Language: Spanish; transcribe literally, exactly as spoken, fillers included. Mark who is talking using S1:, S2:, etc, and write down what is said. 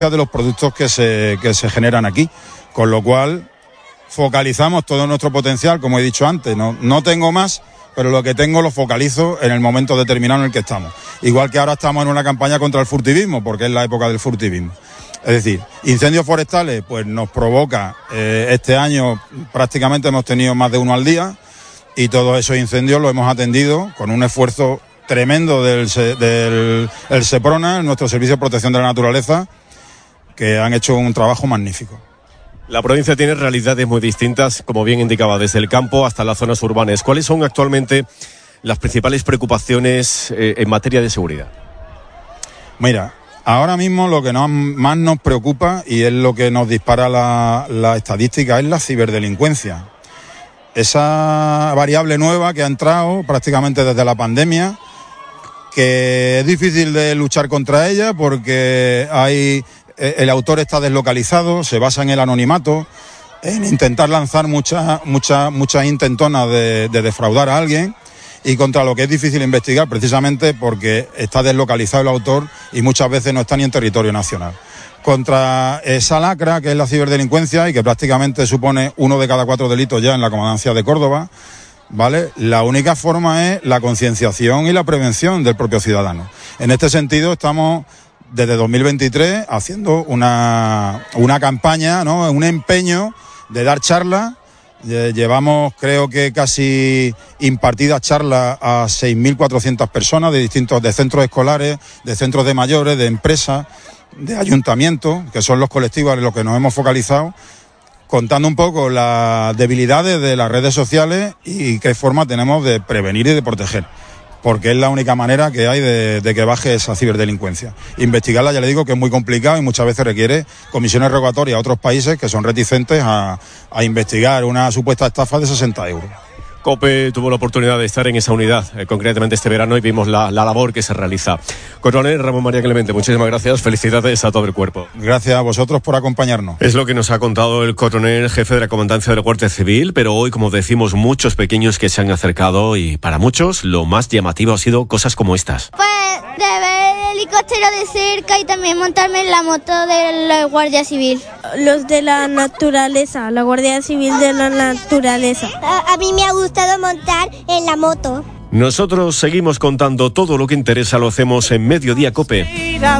S1: de los productos que se, que se generan aquí, con lo cual focalizamos todo nuestro potencial, como he dicho antes, no, no tengo más, pero lo que tengo lo focalizo en el momento determinado en el que estamos. Igual que ahora estamos en una campaña contra el furtivismo, porque es la época del furtivismo. Es decir, incendios forestales, pues nos provoca, eh, este año prácticamente hemos tenido más de uno al día, y todos esos incendios los hemos atendido con un esfuerzo tremendo del, del el SEPRONA, nuestro Servicio de Protección de la Naturaleza, que han hecho un trabajo magnífico.
S2: La provincia tiene realidades muy distintas, como bien indicaba, desde el campo hasta las zonas urbanas. ¿Cuáles son actualmente las principales preocupaciones eh, en materia de seguridad?
S1: Mira, ahora mismo lo que nos, más nos preocupa, y es lo que nos dispara la, la estadística, es la ciberdelincuencia. Esa variable nueva que ha entrado prácticamente desde la pandemia, que es difícil de luchar contra ella porque hay... el autor está deslocalizado, se basa en el anonimato, en intentar lanzar muchas muchas muchas intentonas de, de defraudar a alguien, y contra lo que es difícil investigar precisamente porque está deslocalizado el autor y muchas veces no está ni en territorio nacional. Contra esa lacra que es la ciberdelincuencia, y que prácticamente supone uno de cada cuatro delitos ya en la Comandancia de Córdoba, ¿vale? La única forma es la concienciación y la prevención del propio ciudadano. En este sentido estamos desde dos mil veintitrés haciendo una, una campaña, ¿no? Un empeño de dar charlas. Llevamos, creo que casi impartidas charlas a seis mil cuatrocientas personas de distintos, de centros escolares, de centros de mayores, de empresas, de ayuntamientos, que son los colectivos en los que nos hemos focalizado, contando un poco las debilidades de las redes sociales y qué forma tenemos de prevenir y de proteger, porque es la única manera que hay de, de que baje esa ciberdelincuencia. Investigarla, ya le digo, que es muy complicado y muchas veces requiere comisiones rogatorias a otros países que son reticentes a, a investigar una supuesta estafa de sesenta euros.
S2: COPE tuvo la oportunidad de estar en esa unidad, eh, concretamente este verano, y vimos la, la labor que se realiza. Coronel Ramón María Clemente, muchísimas gracias, felicidades a todo el cuerpo.
S1: Gracias a vosotros por acompañarnos.
S2: Es lo que nos ha contado el coronel jefe de la Comandancia de la Guardia Civil, pero hoy, como decimos, muchos pequeños que se han acercado, y para muchos lo más llamativo ha sido cosas como estas.
S3: Pues de ver el helicóptero de cerca y también montarme en la moto de la Guardia Civil.
S4: Los de la naturaleza, la Guardia Civil de la Naturaleza.
S3: A, a mí me ha gustado montar en la moto.
S2: Nosotros seguimos contando todo lo que interesa, lo hacemos en Mediodía COPE.